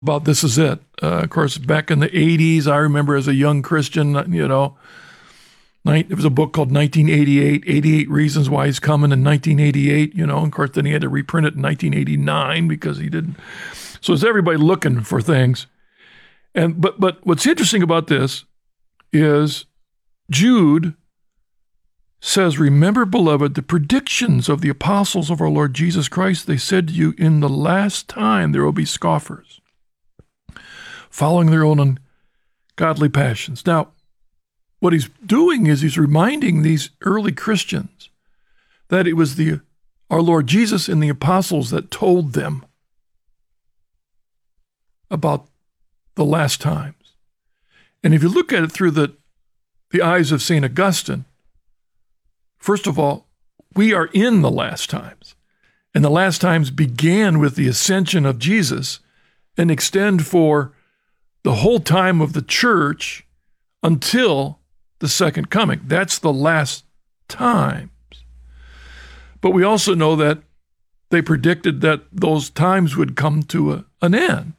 about This Is It. Of course, back in the 80s, I remember as a young Christian, it was a book called 1988, 88 Reasons Why He's Coming in 1988, and of course, then he had to reprint it in 1989 because he didn't. So it's everybody looking for things. But what's interesting about this is Jude says, remember, beloved, the predictions of the apostles of our Lord Jesus Christ. They said to you, in the last time there will be scoffers, following their own ungodly passions. Now, what he's doing is he's reminding these early Christians that it was our Lord Jesus and the apostles that told them about the last times. And if you look at it through the eyes of St. Augustine, first of all, we are in the last times. And the last times began with the ascension of Jesus and extend for the whole time of the church until the second coming. That's the last times. But we also know that they predicted that those times would come to an end.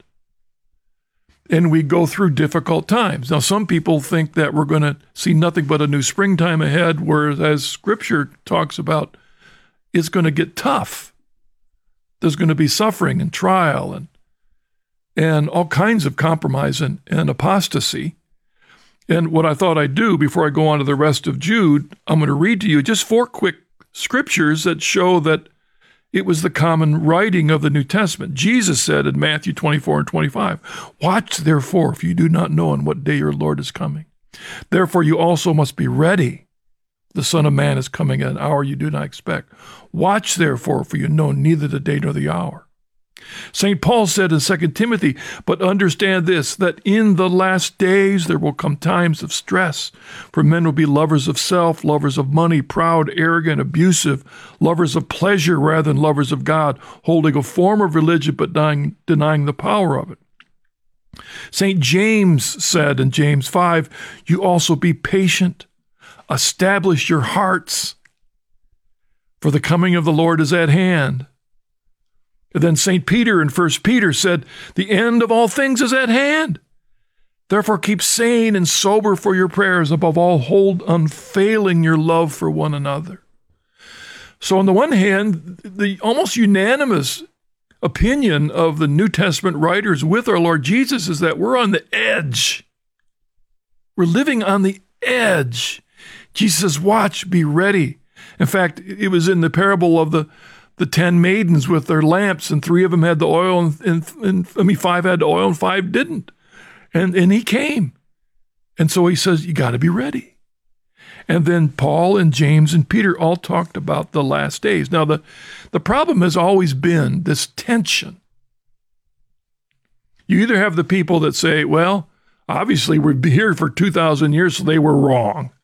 And we go through difficult times. Now, some people think that we're going to see nothing but a new springtime ahead, whereas Scripture talks about it's going to get tough. There's going to be suffering and trial and all kinds of compromise and apostasy. And what I thought I'd do before I go on to the rest of Jude, I'm going to read to you just 4 quick scriptures that show that it was the common writing of the New Testament. Jesus said in Matthew 24 and 25, watch therefore, if you do not know on what day your Lord is coming. Therefore you also must be ready. The Son of Man is coming at an hour you do not expect. Watch therefore, for you know neither the day nor the hour. St. Paul said in 2 Timothy, but understand this, that in the last days there will come times of stress, for men will be lovers of self, lovers of money, proud, arrogant, abusive, lovers of pleasure rather than lovers of God, holding a form of religion but denying the power of it. St. James said in James 5, you also be patient, establish your hearts, for the coming of the Lord is at hand. And then St. Peter in 1 Peter said, the end of all things is at hand. Therefore keep sane and sober for your prayers. Above all, hold unfailing your love for one another. So on the one hand, the almost unanimous opinion of the New Testament writers with our Lord Jesus is that we're on the edge. We're living on the edge. Jesus says, watch, be ready. In fact, it was in the parable of the 10 maidens with their lamps, and 3 of them had the oil, and 5 had the oil and 5 didn't. And he came. And so he says, you got to be ready. And then Paul and James and Peter all talked about the last days. Now, the problem has always been this tension. You either have the people that say, well, obviously we've been here for 2,000 years, so they were wrong.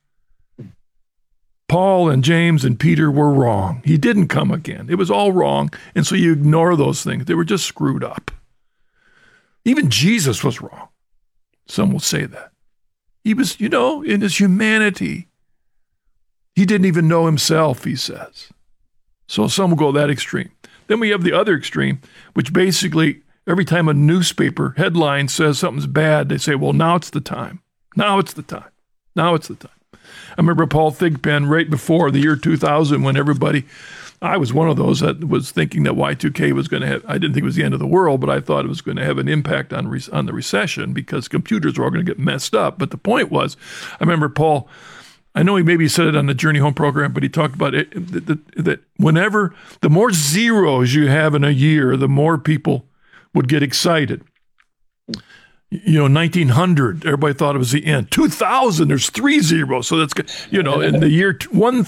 Paul and James and Peter were wrong. He didn't come again. It was all wrong. And so you ignore those things. They were just screwed up. Even Jesus was wrong. Some will say that. He was, in his humanity, he didn't even know himself, he says. So some will go that extreme. Then we have the other extreme, which basically every time a newspaper headline says something's bad, they say, well, now it's the time. Now it's the time. Now it's the time. I remember Paul Thigpen right before the year 2000 when I was one of those that was thinking that Y2K was going to have, I didn't think it was the end of the world, but I thought it was going to have an impact on the recession because computers were all going to get messed up. But the point was, I remember Paul, I know he maybe said it on the Journey Home program, but he talked about it, that whenever, the more zeros you have in a year, the more people would get excited. 1900, everybody thought it was the end. 2000, there's 3 zeros. So that's, in the year